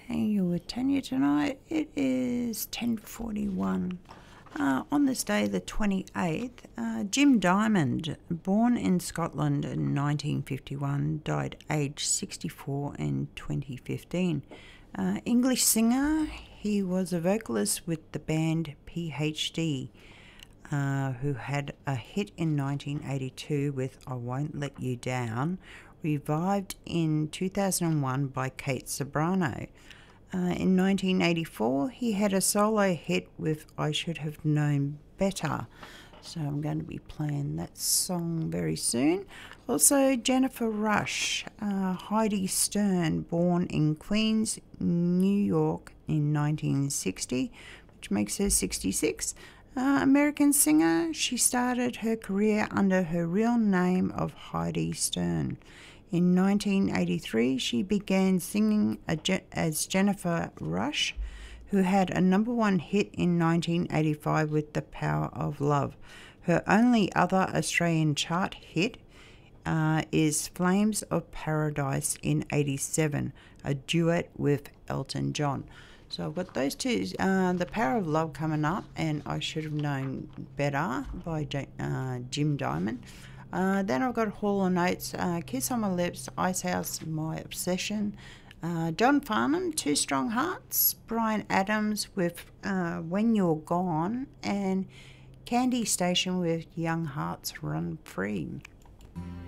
Hanging you with Tanya tonight. It is 10:41. On this day, the 28th, Jim Diamond, born in Scotland in 1951, died aged 64 in 2015. English singer, he was a vocalist with the band PhD, who had a hit in 1982 with I Won't Let You Down, revived in 2001 by Kate Ceberano. In 1984, he had a solo hit with I Should Have Known Better. So I'm going to be playing that song very soon. Also, Jennifer Rush, Heidi Stern, born in Queens, New York in 1960, which makes her 66. American singer, she started her career under her real name of Heidi Stern. In 1983, she began singing as Jennifer Rush, who had a #1 hit in 1985 with The Power of Love. Her only other Australian chart hit is Flames of Paradise in 87, a duet with Elton John. So I've got those two, The Power of Love coming up, and I Should Have Known Better by Jim Diamond. Then I've got Hall & Oates, Kiss on My Lips, Icehouse, My Obsession, John Farnham, Two Strong Hearts, Bryan Adams with When You're Gone, and Candy Station with Young Hearts Run Free.